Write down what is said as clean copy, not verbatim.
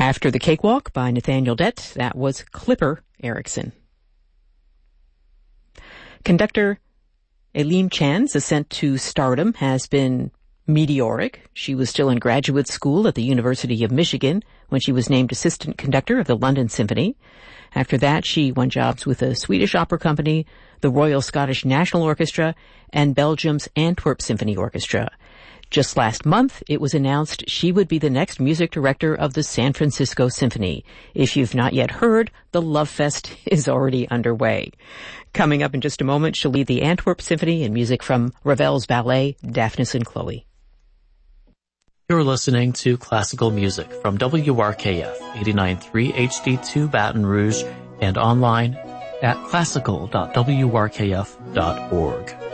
After the Cakewalk by Nathaniel Dett, that was Clipper Erickson. Conductor Elaine Chan's ascent to stardom has been meteoric. She was still in graduate school at the University of Michigan when she was named assistant conductor of the London Symphony. After that, she won jobs with the Swedish Opera Company, the Royal Scottish National Orchestra, and Belgium's Antwerp Symphony Orchestra. Just last month, it was announced she would be the next music director of the San Francisco Symphony. If you've not yet heard, the Love Fest is already underway. Coming up in just a moment, she'll lead the Antwerp Symphony and music from Ravel's ballet, Daphnis and Chloe. You're listening to classical music from WRKF 89.3 HD2 Baton Rouge and online at classical.wrkf.org.